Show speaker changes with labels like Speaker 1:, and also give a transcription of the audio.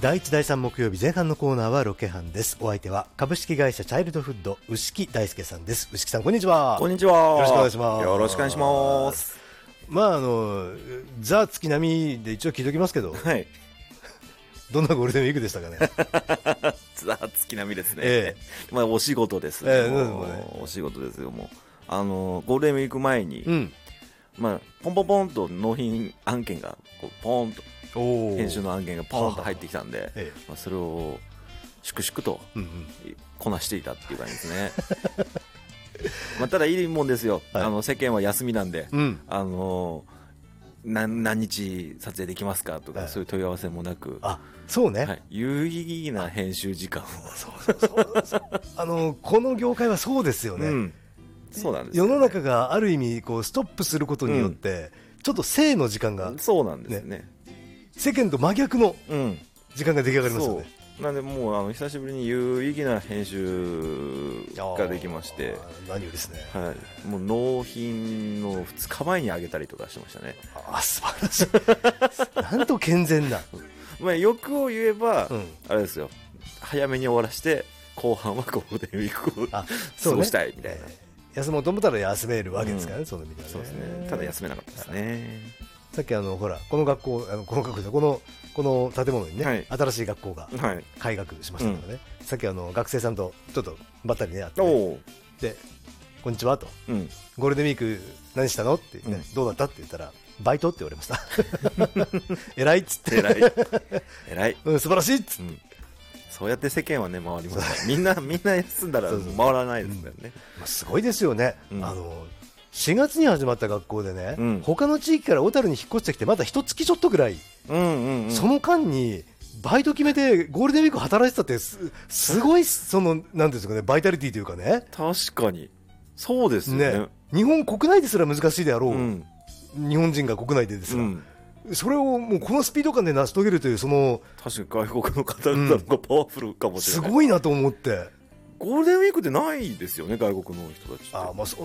Speaker 1: 第1第3木曜日前半のコーナーはロケハンです。お相手は株式会社チャイルドフッド牛木大輔さんです。牛木さんこんにちは。
Speaker 2: こんにちは。
Speaker 1: よろしくお願いします。
Speaker 2: よろしくお願いします。
Speaker 1: ザ月並みで一応聞いておきますけど、
Speaker 2: はい、
Speaker 1: どんなゴールデンウィークでしたかね。
Speaker 2: ザ月並みですね、お仕事ですね、お仕事ですよ。もうゴールデンウィーク前に、ポンポンポンと納品案件がこうポンと編集の案件がポンと入ってきたんで、それを粛々とこなしていたっていう感じですね。ただいいもんですよ、世間は休みなんで、何日撮影できますかとか、そういう問い合わせもなく、
Speaker 1: そうね、
Speaker 2: 有意義な編集時間を
Speaker 1: この業界はそうですよね、
Speaker 2: そうなんです
Speaker 1: よね。世の中がある意味こうストップすることによって、ちょっと静の時間が、
Speaker 2: そうなんですね。
Speaker 1: 世間と真逆の時間が出来上がりますよね。
Speaker 2: なんでもう久しぶりに有意義な編集ができまして、
Speaker 1: 何よりですね、
Speaker 2: もう納品の2日前にあげたりとかしてましたね。
Speaker 1: 素晴らしい。なんと健全な。
Speaker 2: 欲を言えば、あれですよ、早めに終わらして後半はゴールデンウィークを過ごしたいみたいな。
Speaker 1: 休もうと思ったら休めるわけですからね、その意味ではね。
Speaker 2: そうですね。ただ休めなかったですね。
Speaker 1: さっきほらこの学校この建物にね、新しい学校が開学しましたからね、さっき学生さんとちょっとばったりね会って、でこんにちはと、ゴールデンウィーク何したのって言って、どうだったって言ったらバイトって言われました。偉いっつって、
Speaker 2: 偉い、
Speaker 1: 素晴らしいっつって、
Speaker 2: そうやって世間はね回りますからみんな休んだら回らないですよね。
Speaker 1: すごいですよね。4月に始まった学校でね、他の地域から小樽に引っ越してきてまだ1月ちょっとぐらい、その間にバイト決めてゴールデンウィーク働いてたって、すごいなんですかね、バイタリティというかね。
Speaker 2: 確かにそうですよね。
Speaker 1: 日本国内ですら難しいであろう、日本人が国内でですが、それをもうこのスピード感で成し遂げるという、
Speaker 2: 確かに外国の方々がパワフルかもしれない、
Speaker 1: すごいなと思って。
Speaker 2: ゴールデンウィークってないですよね、外国の人たちって。